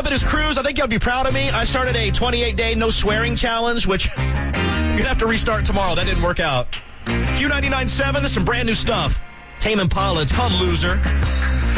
of it is Cruz. I think you'll be proud of me. I started a 28-day no swearing challenge, which you're going to have to restart tomorrow. That didn't work out. Q99.7, there's some brand new stuff. Tame Impala. It's called Loser.